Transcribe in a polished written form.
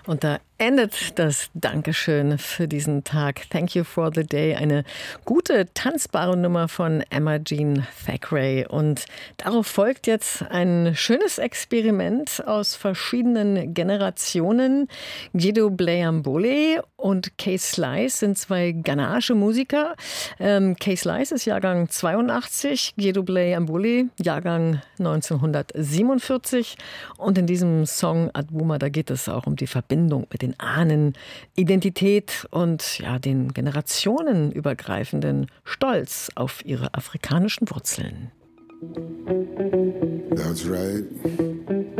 Und da endet das Dankeschön für diesen Tag. Thank you for the day. Eine gute, tanzbare Nummer von Emma Jean Thackeray. Und darauf folgt jetzt ein schönes Experiment aus verschiedenen Generationen. Guido Blayambole und Kay Slice sind zwei ghanaische Musiker. Kay Slice ist Jahrgang 82, Guido Blayambole Jahrgang 1947. Und in diesem Song Adwuma, da geht es auch um die Verbindung mit den Ahnen, Identität und ja, den generationenübergreifenden Stolz auf ihre afrikanischen Wurzeln. That's right.